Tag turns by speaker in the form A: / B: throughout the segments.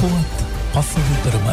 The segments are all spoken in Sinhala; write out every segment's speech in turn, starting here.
A: පුවත් පසුවිතරම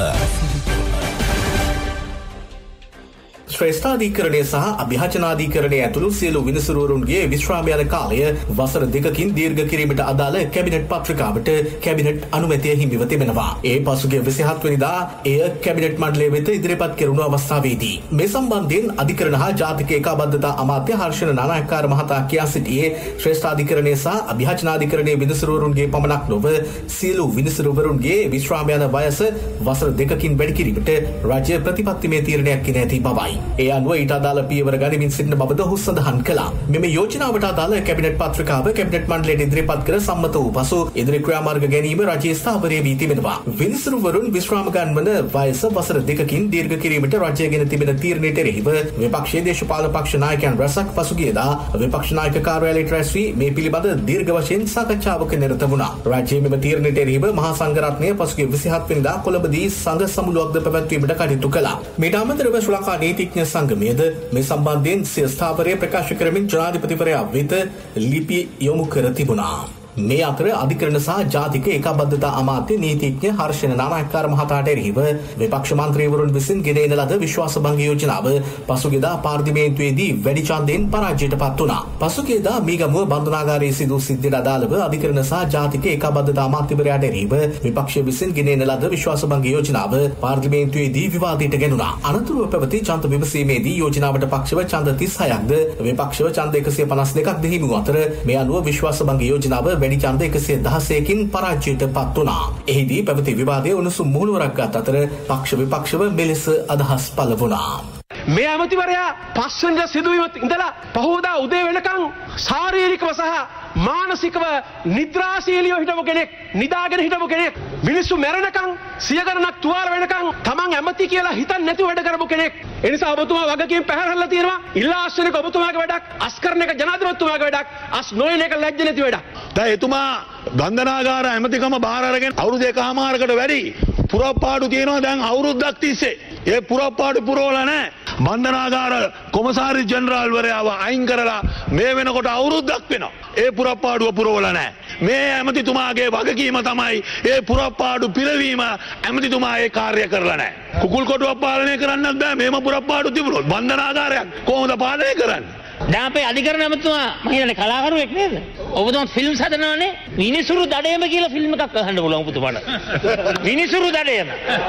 A: ශ්‍රේෂ්ඨාධිකරණය සහ අභියාචනාධිකරණය ඇතුළු සියලු විනිසුරුවරුන්ගේ විශ්‍රාම යන කාලය වසර 2කින් දීර්ඝ කිරීමට අදාළ කැබිනට් පත්‍රිකාවට කැබිනට් අනුමැතිය හිමිව තිබෙනවා. ඒ පසුගිය 27 වෙනිදා එය කැබිනට් මණ්ඩලය වෙත ඉදිරිපත් කෙරුණු අවස්ථාවේදී මේ සම්බන්ධයෙන් අධිකරණ හා ජාතික ඒකාබද්ධතා අමාත්‍ය හර්ෂණ නානායක්කාර මහතා කියා සිටියේ ශ්‍රේෂ්ඨාධිකරණය සහ අභියාචනාධිකරණයේ විනිසුරුවරුන්ගේ පමණක් නොව සියලු විනිසුරුවරුන්ගේ විශ්‍රාම යන වයස වසර 2කින් වැඩි කිරීමට රාජ්‍ය ප්‍රතිපත්තිමය තීරණයක් ගෙන ඇති බවයි. ඒ අනුව ඊට අදාළ පියවර ගනිමින් සිටින බවද ඔහු සඳහන් කළා. මෙම යෝජනාවට අදාළ කැබිනට් පත්‍රිකාව කැබිනට් මණ්ඩලයට ඉදිරිපත් කර සම්මත වූ පසු ඉදිරි ක්‍රියාමාර්ග ගැනීම රජයේ ස්ථාවරය වී තිබෙනවා. විනිසුරුවරුන් විශ්‍රාම ගන්වන වයස වසර 2කින් දීර්ඝ කිරීමට රජය ගෙන තිබෙන තීරණයට එරෙහිව විපක්ෂයේ දේශපාලන පක්ෂ නායකයන් රැසක් පසුගියදා විපක්ෂ නායක කාර්යාලයට රැස් වී මේ පිළිබඳ දීර්ඝ වශයෙන් සාකච්ඡාවක නිරත වුණා. රජයේ මෙම තීරණයට එරෙහිව මහා සංඝරත්නය පසුගිය 27 වෙනිදා කොළඹදී සංඝ සමුළුවක්ද පැවැත්වීමට කටයුතු කළා. මීට අමතරව ශ්‍රී ලංකා නීතිඥ සංගමයේද මේ සම්බන්ධයෙන් සිය ස්ථාවරය ප්‍රකාශ කරමින් ජනාධිපතිවරයා වෙත ලිපි යොමු කර තිබුණා. මේ අතර අධිකරණ සහ ජාතික ඒකාබද්ධතා අමාත්‍ය නීතිඥ හර්ෂණ නානායක්කාර මහතාට එරෙහිව විපක්ෂ මන්ත්‍රීවරුන් විසින් ගෙන එන ලද විශ්වාසභංග යෝජනාව පසුගියදා පාර්ලිමේන්තුවේදී වැඩි ඡන්දයෙන් පරාජයට පත් වුණා. පසුගියදා මීගමුව බන්ධනාගාරයේ සිදු සිද්ධියට අදාළව අධිකරණ සහ ජාතික ඒකාබද්ධතා අමාත්‍යවරයාට එරෙහිව විපක්ෂය විසින් ගෙන එන ලද විශ්වාසභංග යෝජනාව පාර්ලිමේන්තුවේදී විවාදයට ගැනුණා. අනතුරුව පැවති ඡන්ද විමසීමේදී යෝජනාවට පක්ෂව ඡන්ද 36ක්ද විපක්ෂව ඡන්ද 152ක්ද හිමි වූ අතර මේ අනුව විශ්වාසභංග යෝජනාව වැඩි ඡන්ද 116කින් පරාජයට පත් වුණා. එහිදී පැවති විවාදයේ උණුසුම් මුහුණුවරක් ගත් අතර පක්ෂ විපක්ෂව මෙලෙස අදහස් පළ වුණා.
B: මේ ඇමතිවරයා පස්වෙනිදා සිදුවීමත් ඉඳලා පහෝදා උදේ වෙනකන් ශාරීරිකව සහ මානසිකව නිද්‍රාශීලීව හිටපු කෙනෙක්, නිදාගෙන හිටපු කෙනෙක්, මිනිස්සු මැරෙනකන් සිය ගණනක් තුවාල වෙනකන් තමන් ඇමති කියලා හිතන්නේ නැතුව වැඩ කරපු කෙනෙක්. ඒ නිසා ඔබතුමා වගකීම් පැහැරලා තියෙනවා. ඉල්ලා අස්වෙන එක ඔබතුමාගේ වැඩක්, අස් කරන එක ජනාධිපතිතුමාගේ වැඩක්, අස් නොයන එක ලැජ්ජ නැති වැඩක්.
C: දැන් එතුමා බන්ධනාගාර ඇමතිකම බාර අරගෙන අවුරුදු 1.5කට වැඩි පුරප්පාඩු තියෙනවා දැන් අවුරුද්දක් තිස්සේ. ඒ පුරප්පාඩු පුරවලා නැහැ. බන්ධනාගාර කොමසාරි ජෙනරාල් වරයාව අයින් කරලා මේ වෙනකොට අවුරුද්දක් වෙනවා. ඒ පුරප්පාඩුව පුරවලා නැහැ. මේ ඇමතිතුමාගේ වගකීම තමයි ඒ පුරප්පාඩු පිරවීම. ඇමතිතුමා ඒ කාර්ය කරලා නැහැ. කුකුල් කොටුවක් පාලනය කරන්නත් බෑ. මේම පුරප්පාඩු තිබුණොත් බන්ධනාගාරයක් කොහොමද පාලනය කරන්නේ?
D: දැන් අපේ අධිකරණ ඇමතුමා මම හිතන්නේ කලාකරුවෙක් නේද? ඔබතුමා ෆිල්ම්ස් හදනවනේ. විනිසුරු දඩයම කියලා ෆිල්ම් එකක් අහන්න පුළුවන් ඔබතුමාට. විනිසුරු දඩයම.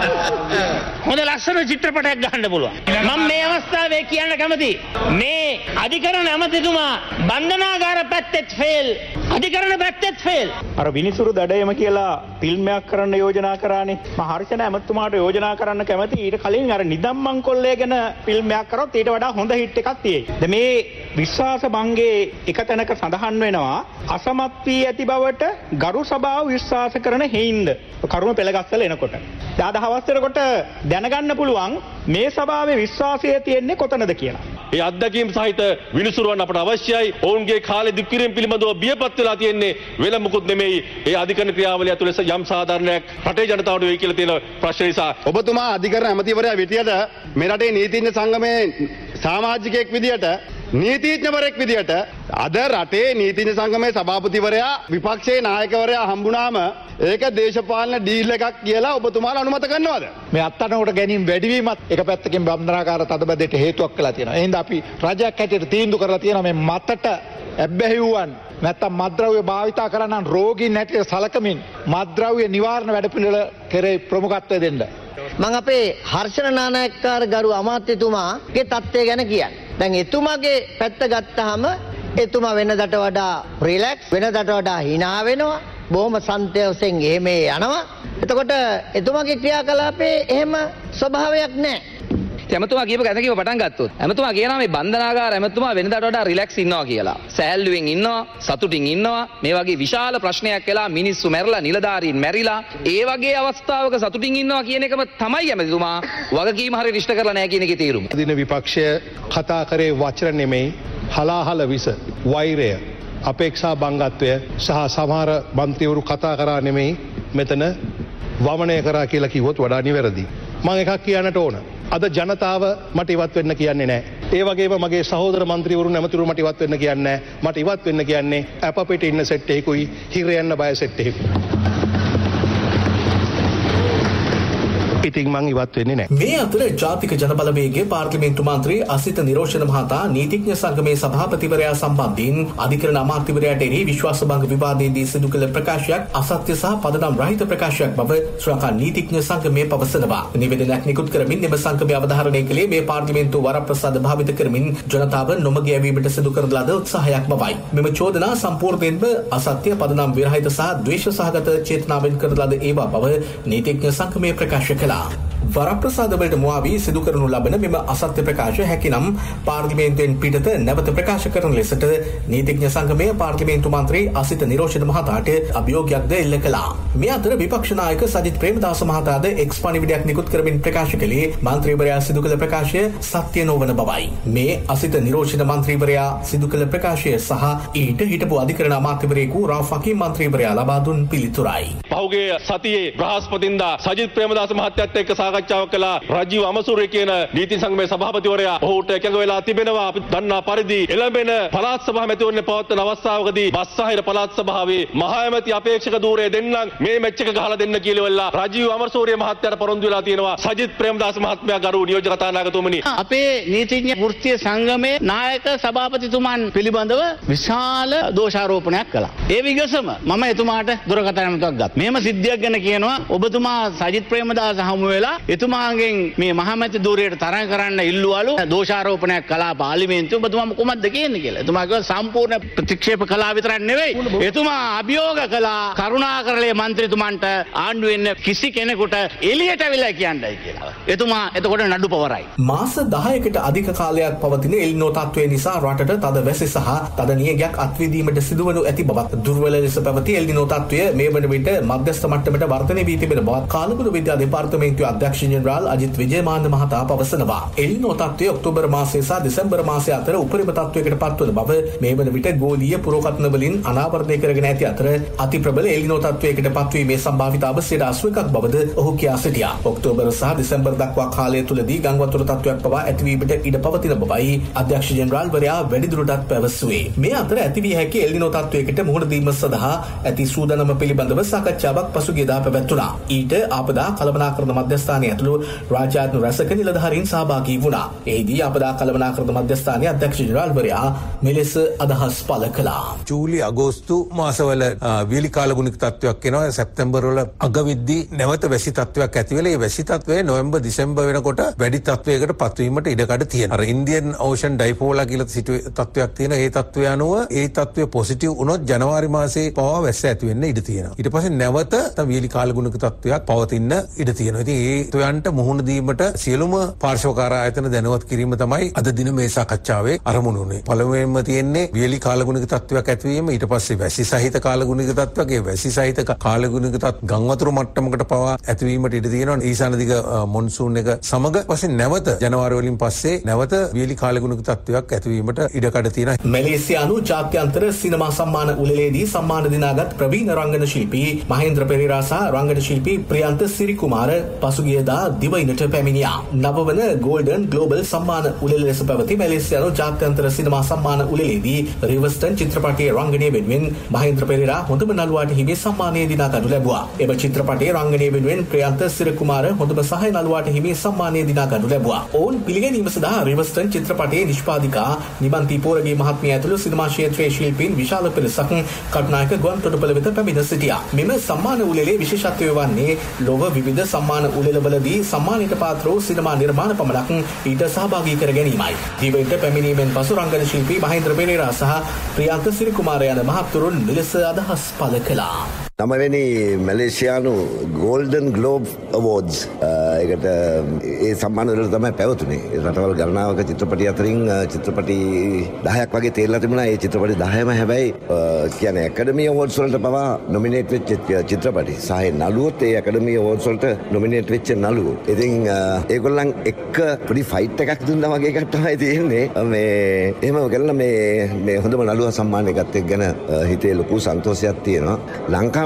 D: හොඳ ලස්සන චිත්‍රපටයක් ගහන්න පුළුවන්. මම මේ අවස්ථාවේ කියන්න කැමතියි. මේ අධිකරණ ඇමතිතුමා බන්ධනාගාර පැත්තෙත් ෆේල්. අධිකරණ පැත්තෙත් ෆේල්.
E: අර විනිසුරු දඩයම කියලා ෆිල්ම් එකක් කරන්න යෝජනා කරානේ. මම හර්ෂණ ඇමතුමාට යෝජනා කරන්න කැමතියි. ඊට කලින් අර නිදම් මංකොල්ලේ ගැන ෆිල්ම් එකක් කරොත් ඊට වඩා හොඳ හිට් එකක් තියෙයි. දැන් මේ විශ්වාස භංගයේ එක තැනක සඳහන් වෙනවා අසමත් වී ඇති බවට ගරු සභාව විශ්වාස කරන හේින්ද කරුණ පෙළගස්සල එනකොට දාද හවස් වෙනකොට දැනගන්න පුළුවන් මේ සභාවේ විශ්වාසය තියෙන්නේ කොතනද කියලා.
B: ඒ අත්දැකීම් සහිත විනිසුරුවන් අපට අවශ්‍යයි. ඔවුන්ගේ කාලේ දුක් කිරීම පිළිබඳව බියපත් වෙලා තියෙන්නේ වෙන මුකුත් නෙමෙයි. ඒ අධිකරණ ක්‍රියාවලිය තුළ යම් සාධාරණයක් රටේ ජනතාවට වෙයි කියලා තියෙන ප්‍රශ්න නිසා
C: ඔබතුමා අධිකරණ ඇමතිවරයා විදියට මේ රටේ නීතිඥ සංගමේ සමාජිකයෙක් විදියට නීතිඥවරයෙක් විදියට අද රටේ නීතිඥ සංගමේ සභාපතිවරයා විපක්ෂයේ නායකවරයා හම්බුනාම ඒක දේශපාලන ඩීල් එකක් කියලා ඔබතුමාලා අනුමත කරනවද?
E: මේ අත්අඩංගුවට ගැනීම වැඩිවීමත් එක පැත්තකින් බන්ධනාගාර තදබදයට හේතුවක් වෙලා තියෙනවා. එහෙනම් අපි රජයක් හැටියට තීන්දුව කරලා තියෙනවා මේ මතට ඇබ්බැහිවුවන් නැත්තම් මත්ද්‍රව්‍ය භාවිතා කරන රෝගීන් හැටියට සලකමින් මත්ද්‍රව්‍ය නිවාරණ වැඩපිළිවෙල කෙරෙහි ප්‍රමුඛත්වය දෙන්න.
D: මම අපේ හර්ෂණ නානායක්කාර ගරු අමාත්‍යතුමාගේ තත්ත්වය ගැන කියන්නේ. දැන් එතුමාගේ පැත්ත ගත්තාම එතුමා වෙනදට වඩා රිලැක්ස්, වෙනදට වඩා hina වෙනවා. බොහොම සන්තෝෂෙන් එහෙම යනවා. එතකොට එතුමාගේ ක්‍රියාකලාපේ එහෙම ස්වභාවයක් නැහැ.
F: ඇමතුමා කියපු කැත කිව්ව පටන් ගත්තොත් ඇමතුමා කියනවා මේ බන්ධනාගාර ඇමතුමා වෙනදාට වඩා රිලැක්ස් ඉන්නවා කියලා. සෑහලුවෙන් ඉන්නවා, සතුටින් ඉන්නවා. මේ වගේ විශාල ප්‍රශ්නයක් වෙලා මිනිස්සු මැරලා, නිලධාරීන් මැරිලා, ඒ වගේ අවස්ථාවක සතුටින් ඉන්නවා කියන එකම තමයි ඇමතුමා වගකීම හරියට ඉෂ්ට කරලා නැහැ කියන එකේ තේරුම.
C: දින විපක්ෂය කතා කරේ වචන නෙමෙයි, හලාහල විස, වෛරය, අපේක්ෂා බංගත්වය සහ සමහර මන්ත්‍රීවරු කතා කරා නෙමෙයි මෙතන වමනය කරා කියලා කිව්වොත් වඩා නිවැරදි. මම එකක් කියන්නට ඕන. අද ජනතාව මට ඉවත් වෙන්න කියන්නේ නැහැ. ඒ වගේම මගේ සහෝදර මන්ත්‍රීවරුන් ඇමතිවරු මට ඉවත් වෙන්න කියන්නේ නැහැ. මට ඉවත් වෙන්න කියන්නේ අප පිට ඉන්න සෙට් එකකුයි හිර යන්න බය සෙට් එකකුයි.
G: ඉතින් මං ඉවත් වෙන්නේ නැහැ.
A: මේ අතර ජාතික ජනබලවේගයේ පාර්ලිමේන්තු මන්ත්‍රී අසිත නිරෝෂණ මහතා නීතිඥ සංගමේ සභාපතිවරයා සම්බන්ධයෙන් අධිකරණ අමාත්‍යවරයාට එරෙහි විශ්වාසභංග විවාදයේදී සිදු කළ ප්‍රකාශයක් අසත්‍ය සහ පදනම් රහිත ප්‍රකාශයක් බව ශ්‍රී ලංකා නීතිඥ සංගමය පවසනවා. නිවේදනයක් නිකුත් කරමින් එම සංගමය අවධාරණය කළේ මේ පාර්ලිමේන්තු වරප්‍රසාද භාවිත කරමින් ජනතාව නොමග යැවීමට සිදු කරන ලද උත්සාහයක් බවයි. මෙම චෝදනා සම්පූර්ණයෙන්ම අසත්‍ය පදනම් විරහිත සහ ද්වේෂ සහගත චේතනාවෙන් කරන ලද ඒවා බව නීතිඥ සංගමය ප්‍රකාශ කළා. වරප්‍රසාද වලට මුවා වී සිදු කරනු ලබන මෙම අසත්‍ය ප්‍රකාශ හැකිනම් පාර්ලිමේන්තුවෙන් පිටත නැවත ප්‍රකාශ කරන ලෙසට නීතිඥ සංගමයේ පාර්ලිමේන්තු මන්ත්‍රී අසිත නිරෝෂණ මහතාට අභියෝගයක්ද එල්ල කළා. මේ අතර විපක්ෂ නායක සජිත් ප්‍රේමදාස මහතාද එක්ස් පණිවිඩයක් නිකුත් කරමින් ප්‍රකාශ කළේ මන්ත්‍රීවරයා සිදු කළ ප්‍රකාශය සත්‍ය නොවන බවයි. මේ අසිත නිරෝෂණ මන්ත්‍රීවරයා සිදු කළ ප්‍රකාශය සහ ඊට හිටපු අධිකරණ අමාත්‍යවරයෙකු රාෆ් හකීම් මන්ත්‍රීවරයා ලබා දුන් පිළිතුරයි.
H: පහුගිය සතියේ බ්‍රහස්පතින්දා සජිත් ප්‍රේමදාස මහත්තයත් එක්ක සාකච්ඡාවක් කළා. රජීව් අමසූරිය කියන නීති සංගමේ සභාපතිවරයා ඔහුට එකඟ වෙලා තිබෙනවා. අපි දන්නා පරිදි එළඹෙන පළාත් සභා මැතිවරණ පවත්වන අවස්ථාවකදී බස්සාහිර පළාත් සභාවේ මහා ඇමති අපේක්ෂක ධූරය දෙන්නම් මේ මැච් එක ගහලා දෙන්න කියලා රජීව් අමසූරිය මහත්තයාට පොරොන්දු වෙලා තියෙනවා. සජිත් ප්‍රේමදාස මහත්මයා ගරු නියෝජක කතානායකතුමනි,
D: අපේ නීතිඥ වෘත්තීය සංගමේ නායක සභාපතිතුමන් පිළිබඳව විශාල දෝෂාරෝපණයක් කළා. ඒ විගසම මම එතුමාට දුරකථන ඇමතුමක් ගත්තා. මෙහෙම සිද්ධියක් ගැන කියනවා ඔබතුමා සජිත් ප්‍රේමදාස හමු වෙලා එතුමාගෙන් මේ මහමැති ධූරයට තරඟ කරන්න ඉල්ලුවලු දෝෂාරෝපණයක් කළා පාර්ලිමේන්තුවේ. ඔබතුමා කොහොමද කියන්නේ කියලා. එතුමා කිව්වා සම්පූර්ණ ප්‍රතික්ෂේප කළා විතරක් නෙවෙයි. එතුමා අභියෝග කළා කරුණාකරලේ මන්ත්‍රීතුමන්ට ආණ්ඩුවෙන් කිසි කෙනෙකුට එළියට අවිලා කියන්නයි කියලා. එතුමා එතකොට නඩු පවරයි.
A: මාස 10කට අධික කාලයක් පවතින එල්නෝ තත්ත්වය නිසා රටට තද වැසි සහ තද නියගයක් අත්විඳීමට සිදුවනු ඇති බවත් දුර්වල ලෙස පැවති එල්නිනෝ තත්ත්වය මේ වන විට මධ්‍යස්ථ මට්ටමට වර්ධනය වී තිබෙන බවත් කාලගුණ විද්‍යා දෙපාර්තමේන්තුවේ අධ්‍යක්ෂ ජෙනරාල් අජිත් විජේමාන්න මහතා පවසනවා. එල්නිනෝ තත්ත්වය ඔක්තෝබර් මාසයේ සහ දෙසැම්බර් මාසයේ අතර උපරිම තත්ත්වයකට පත්වන බව මේ වන විට ගෝලීය පුරෝකථන වලින් අනාවරණය කරගෙන ඇති අතර අති ප්‍රබල එල්නිනෝ තත්ත්වයකට පත්වීමේ සම්භාවිතාව 81ක් බවද ඔහු කියා සිටියා. ඔක්තෝබර් සහ දෙසැම්බර් දක්වා කාලය තුලදී ගංවතුර තත්ත්වයක් පවා ඇතිවීමට ඉඩ පවතින බවයි අධ්‍යක්ෂ ජෙනරාල්වරයා වැඩිදුරටත් පැවසුවේ. මේ අතර ඇතිවිය හැකි එල්නිනෝ තත්ත්වයකට මුහුණ දීම සඳහා ඇති සූදානම පිළිබඳව සාකච්ඡාවක් පසුගියදා පැවැත්වුණා. ඊට ආපදා කළමනාකරණ මධ්‍යස්ථානයේ ඇතුළු රාජ්‍යාත්ම රැසක නිලධාරීන් සහභාගී වුණා. එහිදී ආපදා කළමනාකරණ මධ්‍යස්ථානයේ අධ්‍යක්ෂ ජෙනරාල්වරයා මෙලෙස අදහස් පළ කළා.
I: ජූලි අගෝස්තු මාසවල වියලි කාලගුණික තත්ත්වයක් එනවා. සැප්තැම්බර් වල අගවිද්දී නැවත වැසි තත්ත්වයක් ඇති වෙලා ඒ වැසි තත්ත්වය නොවැම්බර් දෙසැම්බර් වෙනකොට වැඩි තත්ත්වයකට පත්වීමට ඉඩකඩ තියෙනවා. අර ඉන්දියන් ඕෂන් ඩයිපෝලා කියලා තත්ත්වයක් තියෙන ඒ තත්ත්වය අනුව ඒ තත්ත්වය පොසිටිව් වුණොත් ජනවාරි මාසයේ පවා වැස්ස ඇති වෙන්න ඉඩ තියෙනවා. ඊට පස්සේ නැවත වියලි කාලගුණික තත්ත්වයක් පවතින්න ඉඩ තියෙනවා. ඉතින් ඒ තත්ත්වයන්ට මුහුණ දීමට සියලුම පාර්ශවකාර ආයතන දැනුවත් කිරීම තමයි අද දින මේ සාකච්ඡාවේ අරමුණ උනේ. පළමුවෙන්ම තියෙන්නේ වියලි කාලගුණික තත්ත්වයක් ඇතිවීම, ඊට පස්සේ වැසි සහිත කාලගුණික තත්ත්වයක්, ඒ වැසි සහිත කාලගුණික ගංවතුරු මට්ටමකට පවා ඇතිවීමට ඉඩ තියෙනවා. ඊසාන දිග මොන්සූන් එක සමග පස්සේ නැවත ජනවාරි වලින් පස්සේ නැවත වියලි කාලගුණික තත්ත්වයක් ඇතිවීමට ඉඩකඩ තියෙනවා.
A: මැලේසියානු ජාත්‍යන්තර සිනමා සම්මාන උළෙලේදී සම්මාන දිනාගත් ප්‍රවීණ රංගන ශිල්පී මහේන්ද්‍ර පෙරේරා සහ රංගන ශිල්පී ප්‍රියන්ත සිරිකුමාර පසුගියදා දිවයිනට පැමිණියා. නවවන ගෝල්ඩන් ග්ලෝබල් සම්මාන උළෙල ලෙස පැවති මැලේසියානු ජාත්‍යන්තර සිනමා සම්මාන උළෙලේදී රිවර්ස්ටන් චිත්‍රපටයේ රංගනය වෙනුවෙන් මහේන්ද්‍ර පෙරේරා හොඳම නළුවාට හිමි සම්මානය දිනා ගනු ලැබුවා. එම චිත්‍රපටයේ රංගනය වෙනුවෙන් ප්‍රියන්ත සිරිකුමාර හොඳම සහාය නළුවාට හිමි සම්මානය දිනා ගනු ලැබුවා. ඔවුන් පිළිගැනීම සඳහා රිවර්ස්ටන් චිත්‍රපටයේ නිෂ්පාදිකා නිමන්ති පෝරගේ මහත්මිය ඇතුළු සිනමා ක්ෂේත්‍රයේ ශිල්පීන් විශාල පිරිසක් කටුනායක ගුවන් තොටුපළ වෙත පැමිණ සිටියා. මෙම සම්මාන උළෙලේ විශේෂත්වය වන්නේ ලොව විවිධ සම්මාන උළෙලවලදී සම්මානයට පාත්‍ර වූ සිනමා නිර්මාණ පමණක් ඊට සහභාගී කර ගැනීමයි. දිවයිනට පැමිණීමෙන් පසු රංගන ශිල්පී මහේන්ද්‍ර පෙරේරා සහ ප්‍රියන්ත සිරිකුමාර යන මහත්තුරුන් මෙලෙස අදහස් පළ කළා.
J: නවවෙනි මැලේසියානු ගෝල්ඩන් ග්ලෝබ් අවෝඩ්ස් එකට ඒ සම්මාන වලට තමයි පැවතුනේ. රටවල් ගණනාවක චිත්‍රපටි අතරින් චිත්‍රපටි 10ක් වගේ තේරලා තිබුණා. ඒ චිත්‍රපටි 10ම හැබැයි කියන්නේ ඇකඩමි අවෝඩ්ස් වලට පවා නොමිනේට් වෙච්ච චිත්‍රපටි. සහ නළුවොත් ඒ ඇකඩමි අවෝඩ්ස් වලට නොමිනේට් වෙච්ච නළුවෝ. ඉතින් ඒගොල්ලන් එක්ක පොඩි ෆයිට් එකක් දුන්නා වගේ එකක් තමයි තියෙන්නේ. මේ එහෙම කරලා මේ හොඳම නළුවා සම්මානය ගත්ත එක ගැන හිතේ ලොකු සන්තෝෂයක් තියෙනවා. ලංකාව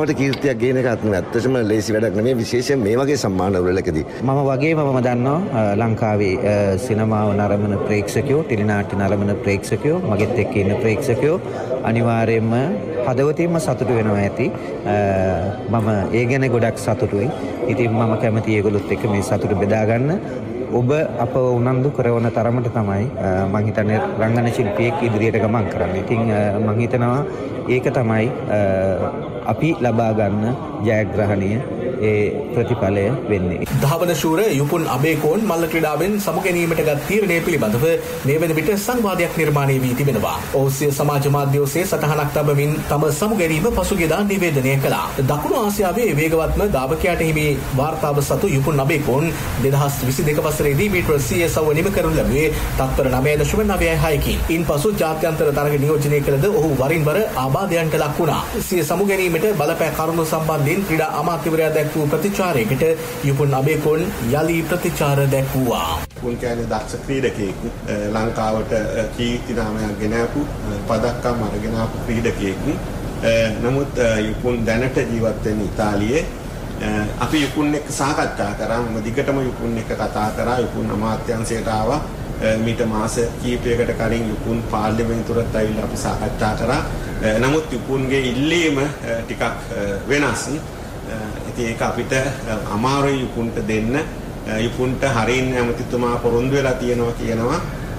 J: ලංකාවට කීර්තියක් ගේන එකත් ඇත්තටම ලේසි වැඩක් නෙමෙයි, විශේෂයෙන් මේ වගේ සම්මානවලකදී.
G: මම වගේම දන්නවා ලංකාවේ සිනමාව නරඹන ප්‍රේක්ෂකයෝ, ටෙලිනාට්‍ය නරඹන ප්‍රේක්ෂකයෝ, මගෙත් එක්ක ඉන්න ප්‍රේක්ෂකයෝ අනිවාර්යයෙන්ම හදවතින්ම සතුටු වෙනවා ඇති. මම ඒ ගැන ගොඩක් සතුටුයි. ඉතින් මම කැමතියි ඒගොල්ලොත් එක්ක මේ සතුට බෙදා ගන්න. ඔබ අප උනන්දු කරන තරමට තමයි මම හිතන්නේ රංගන ශිල්පියෙක් ඉදිරියට ගමන් කරන්නේ. ඉතින් මම හිතනවා ඒක තමයි අපි ලබා ගන්න ජයග්‍රහණය ඒ ප්‍රතිඵලය වෙන්නේ.
A: ධාවන ශූර යුපුන් අබේකෝන් මල්ල ක්‍රීඩාවෙන් සමුගැනීමට ගත් තීරණය පිළිබඳව මේ වන විට සංවාදයක් නිර්මාණය වී තිබෙනවා. ඔහු සමාජ මාධ්‍ය ඔස්සේ සටහනක් තබමින් තම සමුගැනීම පසුගියදා නිවේදනය කළා. දකුණු ආසියාවේ වේගවත්ම ධාවකයාට හිමි වාර්තාව සතු යුපුන් අබේකෝන් 2022 වසරේදී මීටර 100 සව නිම කරනු ලැබුවේ තත්පර 9.96කින්. ඉන්පසු ජාත්‍යන්තර තරග නියෝජනය කළද ඔහු වරින් වර ආබාධයන්ට ලක් වුණා. සිය සමුගැනීමට බලපෑ කරුණු සම්බන්ධයෙන් ක්‍රීඩා අමාත්‍යවරයා දැක්වූ ප්‍රතිචාරයකට යුපුන් අබේකෝන් යලි ප්‍රතිචාර දැක්වුවා.
K: යුපුන් කියන්නේ දක්ෂ ක්‍රීඩකයෙකු, ලංකාවට කීර්ති නාමයක් ගෙන ආපු පදක්කම් අරගෙන ආපු ක්‍රීඩකයෙකු. නමුත් යුපුන් දැනට ජීවත් වෙන ඉතාලියේ. අපි යුපුන් එක්ක සාකච්ඡා කරා. මම දිගටම යුපුන් එක්ක කතා කරා. යුපුන් අමාත්‍යාංශයට ආවා. මීට මාස කීපයකට කලින් යුපුන් පාර්ලිමේන්තුවට ඇවිල්ලා අපි සාකච්ඡා කරා. නමුත් යුපුන්ගේ ඉල්ලීම ටිකක් වෙනස්. ඉතින් ඒක අපිට අමාරුයි යුපුන්ට දෙන්න. යුපුන්ට හරින් ඇමතිතුමා පොරොන්දු වෙලා තියෙනවා කියනවා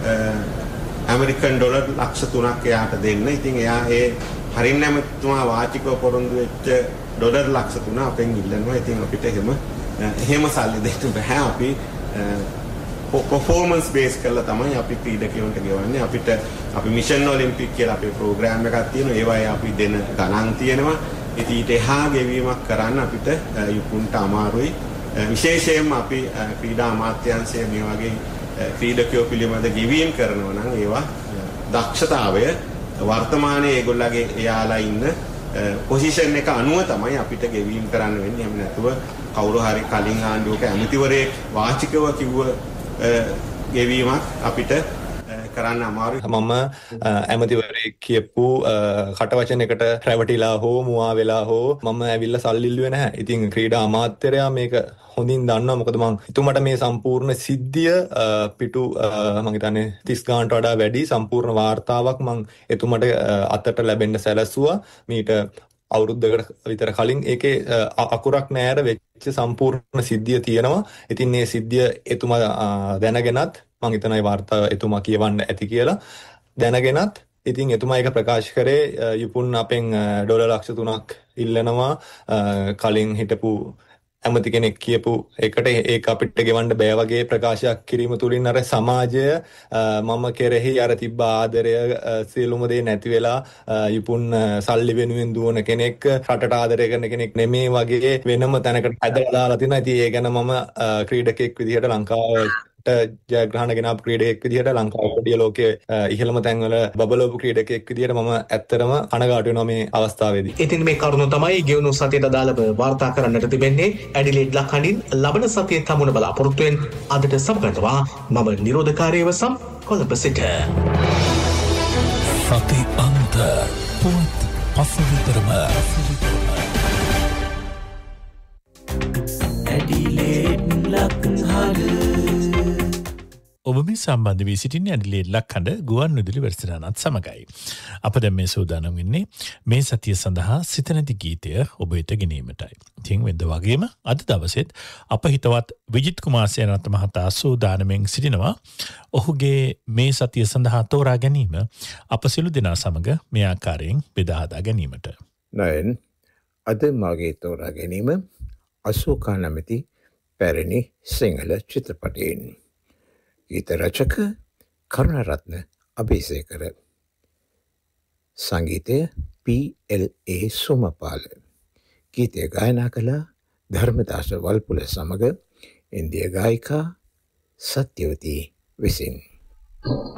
K: ඇමරිකන් ඩොලර් ලක්ෂ 3ක් එයාට දෙන්න. ඉතින් එයා ඒ හරින් ඇමතිතුමා වාචිකව පොරොන්දු වෙච්ච ඩොලර් ලක්ෂ 3 අපෙන් ඉල්ලනවා. ඉතින් අපිට එහෙම සල්ලි දෙන්න බෑ. අපි performance base කරලා තමයි අපි ක්‍රීඩකයන්ට ගෙවන්නේ. අපි මිෂන් ඔලිම්පික් කියලා අපේ ප්‍රෝග්‍රෑම් එකක් තියෙනවා. ඒවයි අපි දෙන ගණන් තියෙනවා. ඉතින් ඊට එහා ගෙවීමක් කරන්න අපිට යුපුන්ට අමාරුයි. විශේෂයෙන්ම අපි ක්‍රීඩා අමාත්‍යාංශය මේ වගේ ක්‍රීඩකයෝ පිළිබඳ ගෙවීම් කරනවා නම් ඒවා දක්ෂතාවය වර්තමානයේ ඒගොල්ලගේ එයාලා ඉන්න පොසිෂන් එක අනුව තමයි අපිට ගෙවීම් කරන්න වෙන්නේ. එහෙම නැතුව කවුරු හරි කලින් ආණ්ඩුවක ඇමතිවරයෙක් වාචිකව කිව්ව ගෙවීමක් අපිට කරන්න අමාරුයි.
L: මම ඇමතිවරයෙක් කියපු කටවචනයකට රැවටිලා හෝ මුවා වෙලා හෝ මම ඇවිල්ලා සල්ලි ඉල්ලුවේ නැහැ. ඉතින් ක්‍රීඩා අමාත්‍යරයා මේක හොඳින් දන්නවා. මොකද මම එතුමට මේ සම්පූර්ණ සිද්ධිය පිටු මම හිතන්නේ 30 ගානට වඩා වැඩි සම්පූර්ණ වාර්තාවක් මම එතුමට අතට ලැබෙන්න සැලසුවා. මීට අවුරුද්දකට විතර කලින් ඒකේ අකුරක් නෑර වෙච්ච සම්පූර්ණ සිද්ධිය තියෙනවා. ඉතින් මේ සිද්ධිය එතුමා දැනගෙනත් මම හිතනවා ඒ වාර්තාව එතුමා කියවන්න ඇති කියලා. දැනගෙනත් ඉතින් එතුමා ඒක ප්‍රකාශ කරේ යුපුන් අපෙන් ඩොලර් ලක්ෂ 3ක් ඉල්ලනවා කලින් හිටපු ඇමති කෙනෙක් කියපු එකට ඒක අපිට ගෙවන්න බෑ වගේ ප්‍රකාශයක් කිරීම තුලින් අර සමාජය මම කෙරෙහි අර තිබ්බ ආදරය සියලුම දේ නැති වෙලා යුපුන් සල්ලි වෙනුවෙන් දුවන කෙනෙක් රටට ආදරය කරන කෙනෙක් නෙමේ වගේ වෙනම තැනකට ඇදලා දාලා තිනවා. ඉතින් ඒ ගැන මම ක්‍රීඩකෙක් විදිහට ලංකාවට ජයග්‍රහණ ගෙනාපු ක්‍රීඩකෙක් විදිහට ලංකාව පොඩිය ලෝකයේ ඉහළම තැන්වල බබලවපු ක්‍රීඩකෙක් විදිහට මම ඇත්තටම කනගාටු වෙනවා මේ අවස්ථාවේදී.
A: ඉතින් මේ කරුණ තමයි ගෙවුණු සතියට අදාළව වාර්තා කරන්නට තිබෙන්නේ. ඇඩිලේඩ් ලක්හඬින් ලබන සතියේ තමුණ බලාපොරොත්තුෙන් අදට සමගන්නවා මම නිරෝධකාරීව සම් කොළඹ සිට.
M: සති අන්ත පුවත් පසුවිතරම ඇඩිලේඩ් ලක්හඬ ඔබ මේ සම්බන්ධ වී සිටින්නේ ඇඩිලේඩ් ලක්හඬ ගුවන් විදුලි වැඩසටහනත් සමගයි. අප දැන් මේ සූදානම් වෙන්නේ මේ සතිය සඳහා සිත නැති ගීතය ඔබ වෙත ගෙනීමටයි. ඉතින් වෙනද වගේම අද දවසෙත් අප හිතවත් විජිත් කුමාර සේනාරත්න මහතා සූදානම්ෙන් සිටිනවා. ඔහුගේ මේ සතිය සඳහා තෝරා ගැනීම අප සියලු දෙනා සමග මේ ආකාරයෙන් බෙදා හදා ගැනීමට.
N: නයන් අද මාගේ තෝරා ගැනීම අශෝකා නැමැති පැරණි සිංහල චිත්‍රපටයෙන්. ගීත රචක කරුණරත්න අබේසේකර. සංගීතය PLA සුමපාල. ගීතය ගායනා කළ ධර්මදාස වල්පුල සමග ඉන්දිය ගායිකා සත්‍යවතී විසින්.